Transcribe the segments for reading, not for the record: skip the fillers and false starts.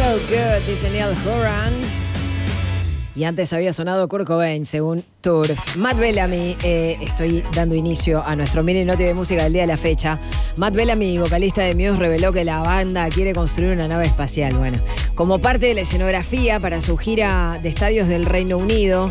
So Good, dice Neil Horan. Y antes había sonado Kurt Cobain, según Turf. Matt Bellamy, estoy dando inicio a nuestro mini noti de música del día de la fecha. Matt Bellamy, vocalista de Muse, reveló que la banda quiere construir una nave espacial. Bueno, como parte de la escenografía para su gira de estadios del Reino Unido.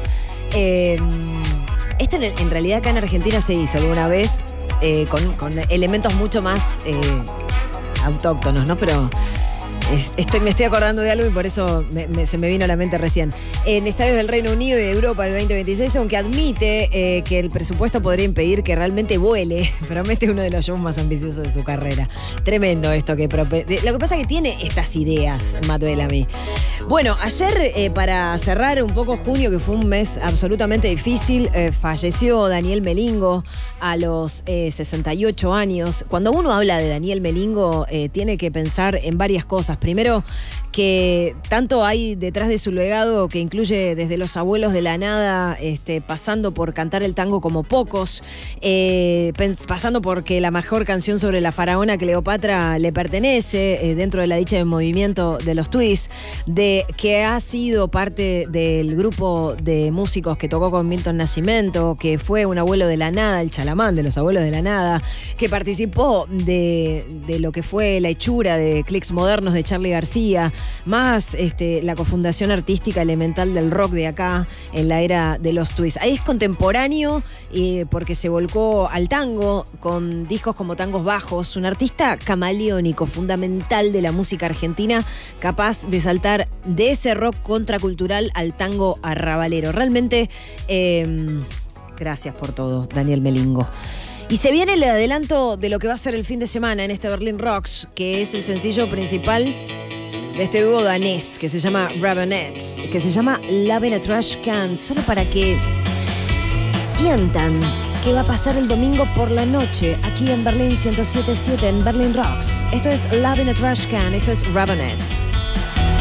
Esto en realidad acá en Argentina se hizo alguna vez con elementos mucho más autóctonos, ¿no? Pero me estoy acordando de algo y por eso se me vino a la mente recién. En estadios del Reino Unido y de Europa el 2026, aunque admite que el presupuesto podría impedir que realmente vuele, promete uno de los shows más ambiciosos de su carrera. Tremendo esto que lo que pasa es que tiene estas ideas, Matt Bellamy. Bueno, ayer, para cerrar un poco junio, que fue un mes absolutamente difícil, falleció Daniel Melingo a los 68 años. Cuando uno habla de Daniel Melingo, tiene que pensar en varias cosas. Primero, que tanto hay detrás de su legado, que incluye desde los abuelos de la nada, pasando por cantar el tango como pocos, pasando porque la mejor canción sobre la faraona Cleopatra le pertenece, dentro de la dicha del movimiento de los Twists, de que ha sido parte del grupo de músicos que tocó con Milton Nascimento, que fue un abuelo de la nada, el Chalamán de los abuelos de la nada, que participó de lo que fue la hechura de Clics Modernos de Charly García, más la cofundación artística elemental del rock de acá en la era de los Twists. Ahí es contemporáneo porque se volcó al tango con discos como Tangos Bajos, un artista camaleónico, fundamental de la música argentina, capaz de saltar de ese rock contracultural al tango arrabalero. Realmente, gracias por todo, Daniel Melingo. Y se viene el adelanto de lo que va a ser el fin de semana en este Berlin Rocks, que es el sencillo principal de este dúo danés que se llama Ravenettes, que se llama Love in a Trash Can, solo para que sientan qué va a pasar el domingo por la noche aquí en Berlín 107.7 en Berlin Rocks. Esto es Love in a Trash Can, esto es Ravenettes.